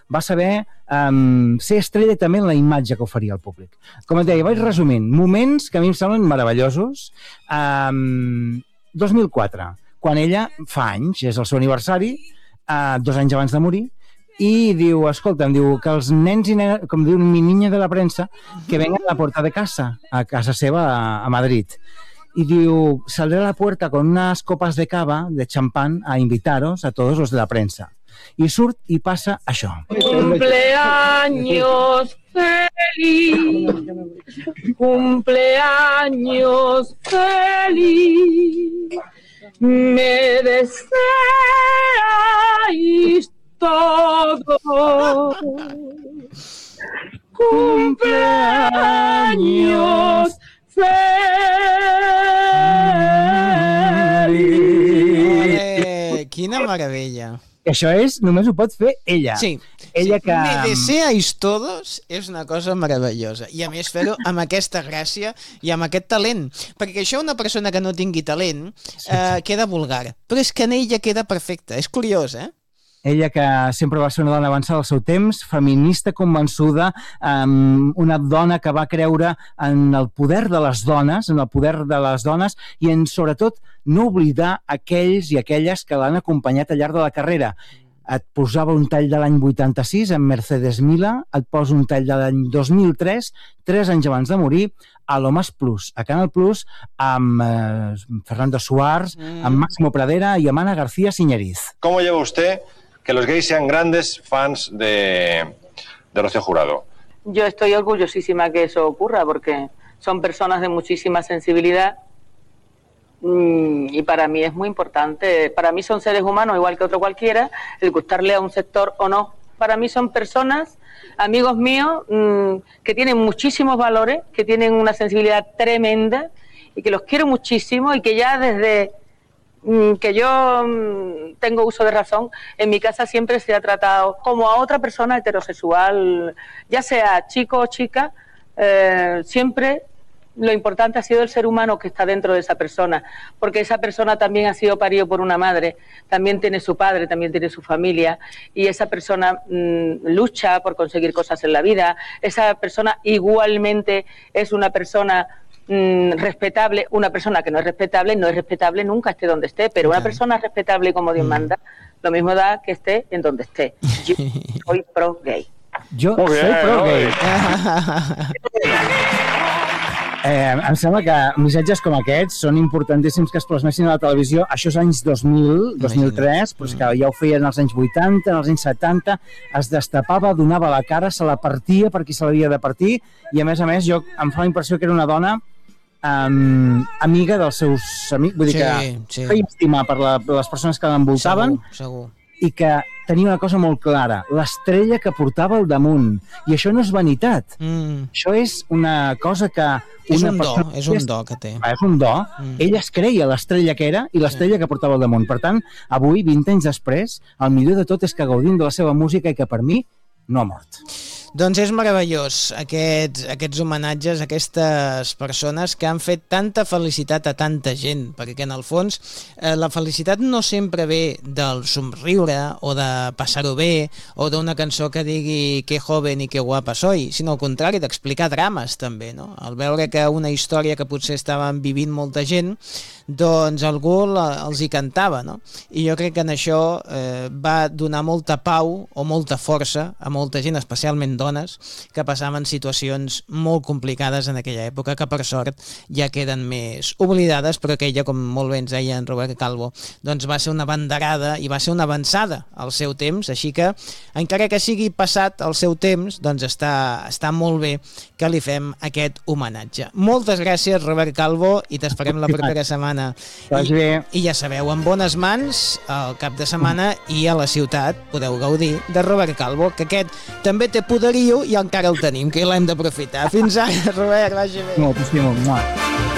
va saber ser estrella també en la imatge que oferia al públic. Com et deia, vaig resumint. Moments que a mi em semblen meravellosos. 2004, quan ella, fa anys, és el seu aniversari, 2 anys abans de morir, i diu, escolta'm, diu que els nens i nenes, com diu mi niña de la prensa, que vengan a la puerta de casa, a casa seva a Madrid. Y diu, saldré a la puerta con unas copas de cava, de champán, a invitaros a todos los de la prensa. I surt i passa això. Cumpleaños feliz, cumpleaños feliz, me deseáis todo. Cumpleaños feliz. Quina meravella. Això només ho pot fer ella. Sí. Ella sí. Que... Me deseáis todos és una cosa meravellosa. I a més fer-ho amb aquesta gràcia i amb aquest talent. Perquè això una persona que no tingui talent queda vulgar. Però és que en ella queda perfecta. És curiós, eh? Ella que sempre va ser una dona avançada al seu temps, feminista convençuda, una dona que va creure en el poder de les dones, i en, sobretot, no oblidar aquells i aquelles que l'han acompanyat al llarg de la carrera. Et posava un tall de l'any 86 amb Mercedes Milà, et posa un tall de l'any 2003, 3 anys abans de morir, a Lo Más Plus, a Canal Plus, amb Fernando Suárez, amb Máximo Pradera y amb Ana García Siñeriz. ¿Cómo lleva usted que los gays sean grandes fans de Rocío Jurado? Yo estoy orgullosísima que eso ocurra porque son personas de muchísima sensibilidad y para mí es muy importante. Para mí son seres humanos igual que otro cualquiera, el gustarle a un sector o no. Para mí son personas, amigos míos, que tienen muchísimos valores, que tienen una sensibilidad tremenda y que los quiero muchísimo y que ya desde que yo tengo uso de razón, en mi casa siempre se ha tratado como a otra persona heterosexual, ya sea chico o chica, siempre lo importante ha sido el ser humano que está dentro de esa persona, porque esa persona también ha sido parido por una madre, también tiene su padre, también tiene su familia, y esa persona lucha por conseguir cosas en la vida, esa persona igualmente es una persona respetable. Una persona que no es respetable nunca esté donde esté, pero una persona respetable como Dios manda, lo mismo da que esté en donde esté. Yo soy pro gay. Yo soy pro gay. Em sembla que missatges com aquests són importantíssims que es plasmessin a la televisió. Això és anys 2000, 2003, però que ja ho feien als anys 80, als anys 70, es destapava, donava la cara, se la partia per qui se l'havia de partir, i a més, em fa la impressió que era una dona amiga dels seus amics, vull dir que feia estimar per les persones que l'envoltaven, i que tenia una cosa molt clara, l'estrella que portava al damunt, i això no és vanitat, això és una cosa que és un do que té. És un do, ella es creia l'estrella que era i l'estrella que portava al damunt. Per tant, avui, 20 anys després, el millor de tot és que gaudim de la seva música i que per mi no ha mort. Doncs és meravellós aquests homenatges a aquestes persones que han fet tanta felicitat a tanta gent, perquè en el fons la felicitat no sempre ve del somriure o de passar-ho bé o d'una cançó que digui que joven i que guapa soy, sinó al contrari, d'explicar drames també, no? Al veure que una història que potser estaven vivint molta gent, doncs algú els hi cantava, no? I jo crec que en això va donar molta pau o molta força a molta gent, especialment dones, que passaven situacions molt complicades en aquella època, que per sort ja queden més oblidades, però que ella, com molt bé ens deia en Robert Calvo, doncs va ser una banderada i va ser una avançada al seu temps, així que encara que sigui passat el seu temps, doncs està molt bé que li fem aquest homenatge. Moltes gràcies, Robert Calvo, i t'esperem la propera setmana. I ja sabeu, en bones mans al cap de setmana i a la ciutat podeu gaudir de Robert Calvo, que aquest també té poderio i encara el tenim, que l'hem d'aprofitar. Fins ara, Robert, vagi bé. Moltíssim,